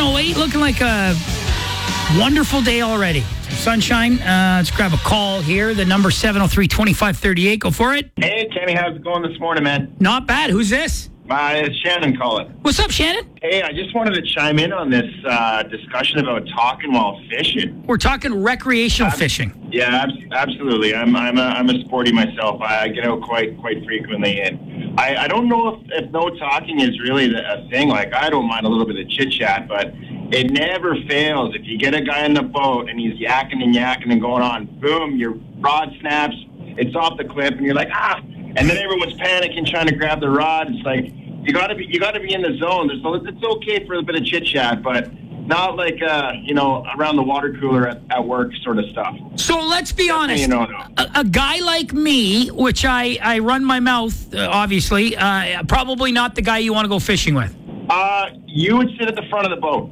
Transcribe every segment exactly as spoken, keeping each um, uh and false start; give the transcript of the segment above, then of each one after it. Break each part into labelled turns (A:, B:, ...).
A: oh eight, looking like a wonderful day already. Sunshine. Uh, let's grab a call here. The number seven oh three, two five three eight. Go for it.
B: Hey, Kenny, how's it going this morning, man?
A: Not bad. Who's this?
B: Uh, it's Shannon calling.
A: What's up, Shannon?
B: Hey, I just wanted to chime in on this uh, discussion about talking while fishing.
A: We're talking recreational
B: Ab-
A: fishing.
B: Yeah, ab- absolutely. I'm I'm a, I'm a sporty myself. I, I get out quite quite frequently, and I, I don't know if, if no talking is really the, a thing. Like, I don't mind a little bit of chit chat, but it never fails. If you get a guy in the boat and he's yakking and yakking and going on, boom, your rod snaps, it's off the cliff, and you're like, ah. And then everyone's panicking, trying to grab the rod. It's like, you gotta be, you gotta be in the zone. There's no, it's okay for a bit of chit chat, but not like, uh, you know, around the water cooler at, at work sort of stuff.
A: So let's be honest.
B: You know, no.
A: a, a guy like me, which I, I run my mouth, uh, obviously, uh, probably not the guy you want to go fishing with.
B: Uh, you would sit at the front of the boat.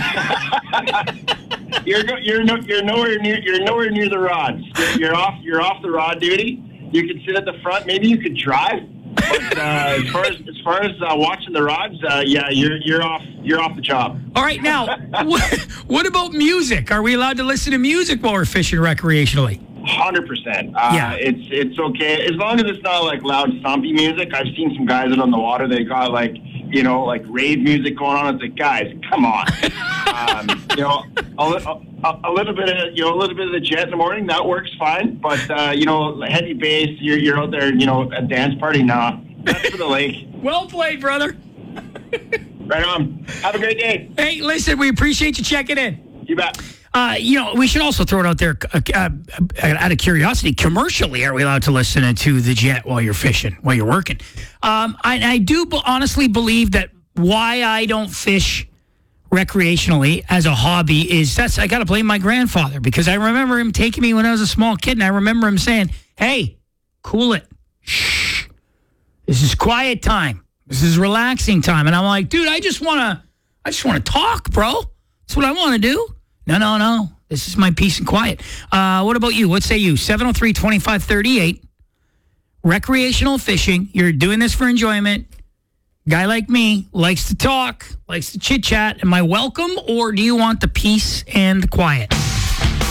B: you're go, you're no, you're nowhere near you're nowhere near the rods. You're off you're off the rod duty. You could sit at the front. Maybe you could drive. But uh, as far as as far as uh, watching the rods, uh, yeah, you're you're off you're off the job.
A: All right, now, what, what about music? Are we allowed to listen to music while we're fishing recreationally?
B: Hundred uh, percent.
A: Yeah,
B: it's it's okay as long as it's not like loud stompy music. I've seen some guys out on the water. They got like you know like rave music going on. It's like, guys, come on. um, you know, a, a, a little bit of you know a little bit of the jet in the morning, that works fine. But uh, you know, heavy bass, you're you're out there, you know, a dance party, nah. That's for the lake.
A: Well played, brother.
B: Right on. Have a great day.
A: Hey, listen, we appreciate you checking in.
B: You bet.
A: Uh, you know, we should also throw it out there uh, uh, out of curiosity. Commercially, are we allowed to listen to the jet while you're fishing, while you're working? Um, I, I do be- honestly believe that why I don't fish recreationally as a hobby is that's I got to blame my grandfather, because I remember him taking me when I was a small kid, and I remember him saying, "Hey, cool it. Shh. This is quiet time. This is relaxing time." And I'm like, dude, I just want to, I just want to talk, bro. That's what I want to do. No, no, no. This is my peace and quiet. Uh, what about you? What say you? seven oh three, two five three eight. Recreational fishing. You're doing this for enjoyment. Guy like me likes to talk, likes to chit-chat. Am I welcome, or do you want the peace and the quiet?